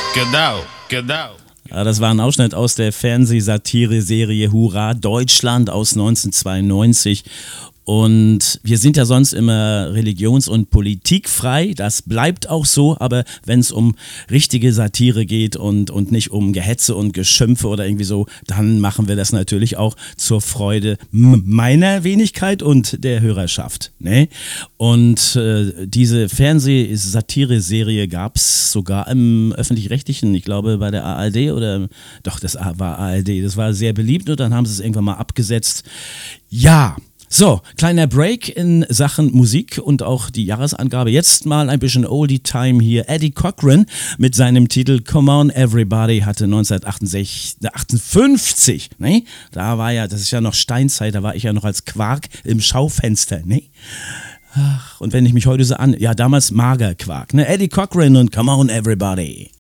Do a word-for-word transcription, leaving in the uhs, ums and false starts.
Genau, genau. Ja, das war ein Ausschnitt aus der Fernsehsatire-Serie Hurra Deutschland aus neunzehnhundertzweiundneunzig. Und wir sind ja sonst immer religions- und politikfrei, das bleibt auch so, aber wenn es um richtige Satire geht und, und nicht um Gehetze und Geschimpfe oder irgendwie so, dann machen wir das natürlich auch zur Freude meiner Wenigkeit und der Hörerschaft. Ne? Und äh, diese Fernsehsatire-Serie gab es sogar im Öffentlich-Rechtlichen, ich glaube bei der A R D oder, doch, das war A R D, das war sehr beliebt und dann haben sie es irgendwann mal abgesetzt. Ja. So, kleiner Break in Sachen Musik und auch die Jahresangabe. Jetzt mal ein bisschen Oldie Time hier. Eddie Cochran mit seinem Titel Come On Everybody hatte neunzehnhundertachtundfünfzig, ne? Da war ja, das ist ja noch Steinzeit, da war ich ja noch als Quark im Schaufenster, ne? Ach, und wenn ich mich heute so an, ja damals Magerquark, ne? Eddie Cochran und Come On Everybody.